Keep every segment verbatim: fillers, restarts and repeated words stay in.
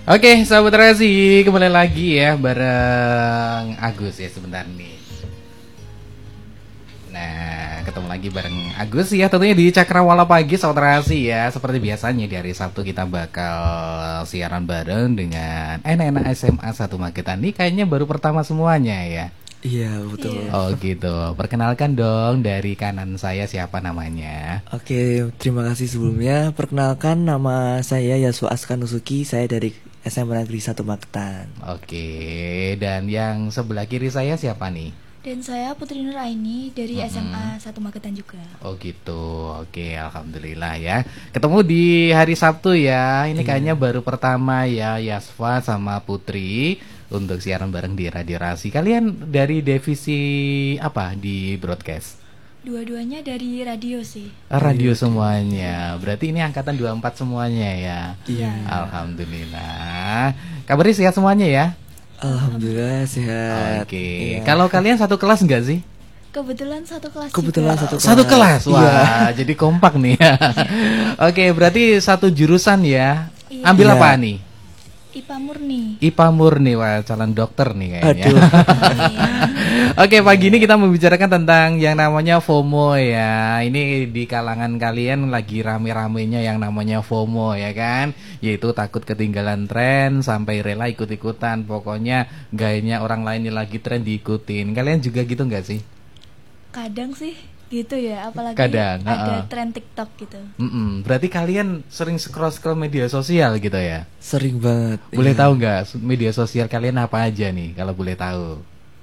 Oke, sahabat Rasi, kembali lagi ya bareng Agus ya sebentar nih. Nah, ketemu lagi bareng Agus ya tentunya di Cakrawala Pagi sahabat Rasi ya. Seperti biasanya di hari Sabtu kita bakal siaran bareng dengan anak-anak S M A satu Magetan. Ini kayaknya baru pertama semuanya ya. Iya betul. Oh gitu. Perkenalkan dong dari kanan saya siapa namanya? Oke, terima kasih sebelumnya. Perkenalkan nama saya Yaswa Askanusuki. Saya dari S M A Negeri satu Magetan. Oke, dan yang sebelah kiri saya siapa nih? Dan saya Putri Nuraini dari Mm-hmm. S M A satu Magetan juga. Oh gitu, oke, alhamdulillah ya. Ketemu di hari Sabtu ya. Ini Iya. kayaknya baru pertama ya Yasfa sama Putri untuk siaran bareng di Radio Rasi. Kalian dari divisi apa di broadcast? Dua-duanya dari radio sih. Radio semuanya. Berarti ini angkatan dua puluh empat semuanya ya. Iya. Alhamdulillah. Kabarnya sehat semuanya ya? Alhamdulillah sehat. Oke. Iya. Kalau kalian satu kelas enggak sih? Kebetulan satu kelas Kebetulan juga. satu kelas. Satu kelas, wah, Iya. jadi kompak nih. Oke, berarti satu jurusan ya. Iya. Ambil Iya. apa nih? I P A Murni. I P A Murni, wah calon dokter nih kayaknya. Aduh. Oke, pagi ini kita membicarakan tentang yang namanya FOMO ya. Ini di kalangan kalian lagi rame-ramenya yang namanya FOMO ya kan, yaitu takut ketinggalan tren sampai rela ikut-ikutan. Pokoknya gayanya orang lain yang lagi tren diikutin. Kalian juga gitu nggak sih? Kadang sih gitu ya, apalagi Kadang, ada uh-uh. tren TikTok gitu. Mm-mm, berarti kalian sering scroll-scroll media sosial gitu ya? Sering banget. Boleh iya. tahu nggak media sosial kalian apa aja nih kalau boleh tahu?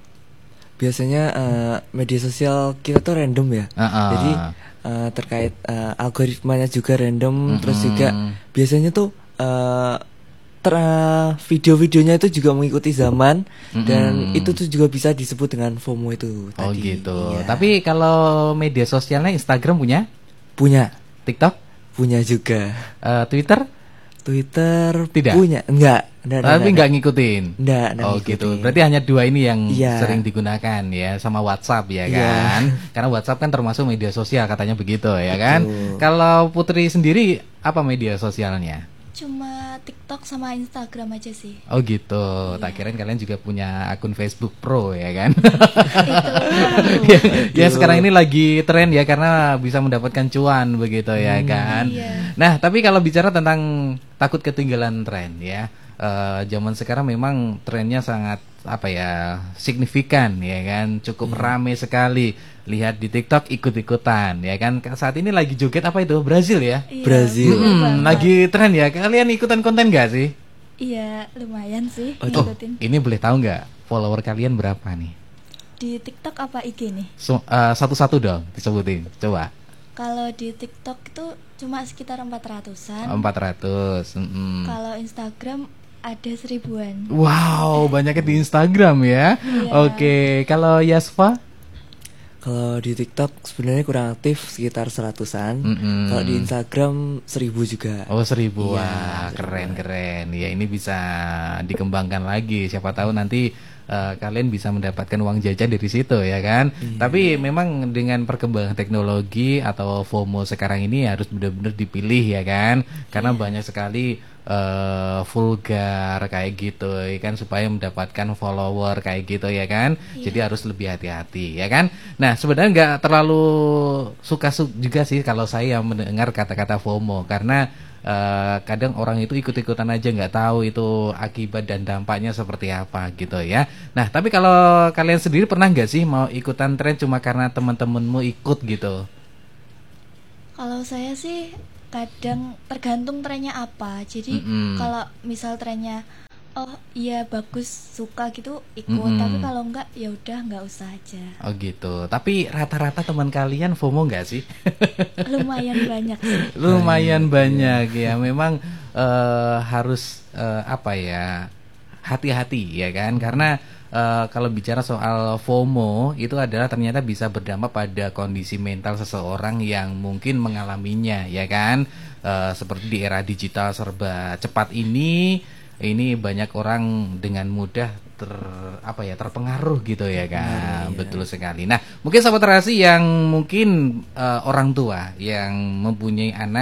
Biasanya eh, media sosial kita tuh random ya. Uh-uh. Jadi eh, terkait eh, algoritmanya juga random. Mm-mm. Terus juga biasanya tuh eh, ter video-videonya itu juga mengikuti zaman. Dan Mm-mm. itu tuh juga bisa disebut dengan FOMO itu Oh tadi. gitu. Iya. Tapi kalau media sosialnya Instagram punya, punya TikTok, punya juga. eh, Twitter, Twitter Tidak? punya enggak, enggak, enggak, tapi enggak. nggak ngikutin. Enggak, enggak Oh ngikutin. gitu. Berarti hanya dua ini yang Iya. sering digunakan ya, sama WhatsApp ya Iya. kan? Karena WhatsApp kan termasuk media sosial katanya begitu ya kan? Betul. Kalau Putri sendiri apa media sosialnya? Cuma TikTok sama Instagram aja sih. Oh gitu, tak kirain kalian juga punya akun Facebook Pro ya kan? Itu ya, ya sekarang ini lagi tren ya karena bisa mendapatkan cuan begitu ya kan. iya. Nah tapi kalau bicara tentang takut ketinggalan tren ya, eh, zaman sekarang memang trennya sangat apa ya signifikan ya kan, cukup rame sekali. Lihat di TikTok ikut-ikutan ya kan. Saat ini lagi joget apa itu Brazil ya? Iya, Brazil. bener Hmm, banget. lagi tren ya. Kalian ikutan konten gak sih? Iya, lumayan sih Oh, ngikutin. ini boleh tahu nggak follower kalian berapa nih? Di TikTok apa I G nih? So, eh, satu-satu dong disebutin. Coba. Kalau di TikTok itu cuma sekitar empat ratusan. empat ratus. mm-mm. Kalau Instagram ada seribuan. Wow, banyaknya di Instagram ya. Iya. Oke, kalau Yasfa? Kalau di TikTok sebenarnya kurang aktif sekitar seratusan. Mm-mm. Kalau di Instagram seribu juga. Oh seribu, Iya, wah seribu. keren-keren. Ya ini bisa dikembangkan lagi. Siapa tahu nanti eh, kalian bisa mendapatkan uang jajan dari situ ya kan. Tapi memang dengan perkembangan teknologi atau FOMO sekarang ini harus benar-benar dipilih ya kan. Karena banyak sekali eh, vulgar kayak gitu ya kan, supaya mendapatkan follower kayak gitu ya kan. Jadi harus lebih hati-hati ya kan. Nah sebenarnya nggak terlalu suka su- juga sih kalau saya mendengar kata-kata FOMO, karena eh, kadang orang itu ikut-ikutan aja nggak tahu itu akibat dan dampaknya seperti apa gitu ya. Nah tapi kalau kalian sendiri pernah nggak sih mau ikutan tren cuma karena teman-temanmu ikut gitu? Kalau saya sih kadang tergantung trennya apa. Jadi Mm-mm. kalau misal trennya oh iya bagus suka gitu ikut, Mm-mm. tapi kalau enggak ya udah nggak usah aja. Oh gitu. Tapi rata-rata teman kalian FOMO nggak sih? Lumayan banyak sih. Lumayan banyak ya. Memang eh, harus eh, apa ya, hati-hati ya kan, karena eh, kalau bicara soal FOMO itu adalah ternyata bisa berdampak pada kondisi mental seseorang yang mungkin mengalaminya ya kan. Eh, seperti di era digital serba cepat ini ini banyak orang dengan mudah ter apa ya terpengaruh gitu ya kan. Betul sekali. Nah mungkin sahabat terasi yang mungkin eh, orang tua yang mempunyai anak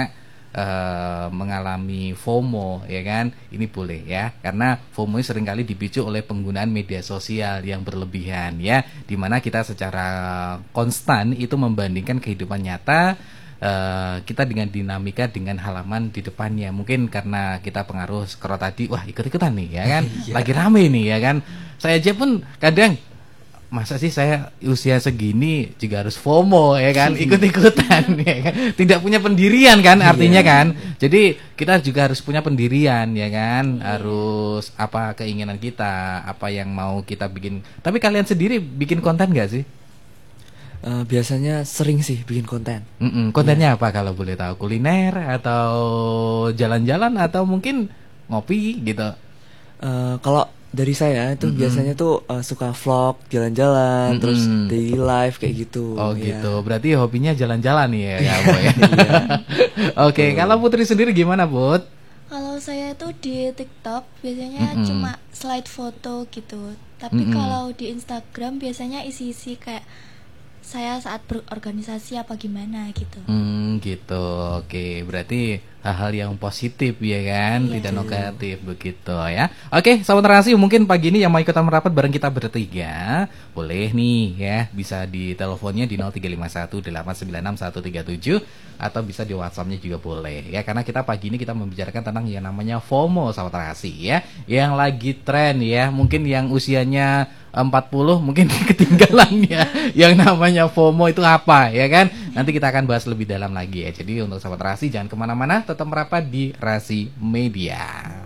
uh, mengalami FOMO ya kan, ini boleh ya, karena FOMO ini seringkali dipicu oleh penggunaan media sosial yang berlebihan ya, dimana kita secara konstan itu membandingkan kehidupan nyata Uh, kita dengan dinamika dengan halaman di depannya. Mungkin karena kita pengaruh scroll tadi, wah ikut-ikutan nih ya kan, lagi rame nih ya kan. Saya aja pun kadang, masa sih saya usia segini juga harus FOMO ya kan, ikut-ikutan ya kan, tidak punya pendirian kan artinya kan. Jadi kita juga harus punya pendirian ya kan, harus apa keinginan kita, apa yang mau kita bikin. Tapi kalian sendiri bikin konten gak sih? Uh, biasanya sering sih bikin konten. Mm-mm, kontennya yeah. apa kalau boleh tahu? Kuliner atau jalan-jalan atau mungkin ngopi gitu? Uh, kalau dari saya itu mm-hmm. biasanya tuh uh, suka vlog, jalan-jalan, mm-hmm. terus daily life kayak gitu. Oh ya. gitu, berarti hobinya jalan-jalan nih ya, ya, Bu, ya? Oke, okay, kalau Putri sendiri gimana, Put? Kalau saya tuh di TikTok biasanya mm-hmm. cuma slide foto gitu. Tapi mm-hmm. kalau di Instagram biasanya isi-isi kayak saya saat berorganisasi apa gimana gitu. Hmm, gitu. Oke, berarti hal-hal yang positif ya kan, iya, tidak negatif begitu ya. Oke, sahabat Narasi, mungkin pagi ini yang mau ikutan merapat bareng kita bertiga, boleh nih ya, bisa di teleponnya di nol tiga lima satu delapan sembilan enam satu tiga tujuh atau bisa di WhatsApp-nya juga boleh ya, karena kita pagi ini kita membicarakan tentang yang namanya FOMO, sahabat Narasi ya, yang lagi tren ya, mungkin yang usianya empat puluh mungkin ketinggalan ya. Yang namanya FOMO itu apa ya kan? Nanti kita akan bahas lebih dalam lagi ya. Jadi untuk sahabat Rasi jangan kemana-mana, tetap merapat di Rasi Media.